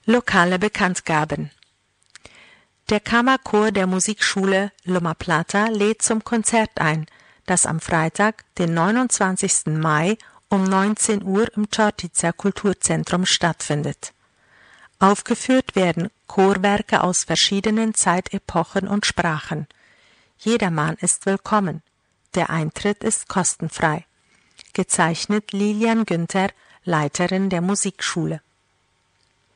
Lokale Bekanntgaben. Der Kammerchor der Musikschule Loma Plata lädt zum Konzert ein, das am Freitag, den 29. Mai um 19 Uhr im Čortica Kulturzentrum stattfindet. Aufgeführt werden Chorwerke aus verschiedenen Zeitepochen und Sprachen. Jedermann ist willkommen. Der Eintritt ist kostenfrei. Gezeichnet Lilian Günther, Leiterin der Musikschule.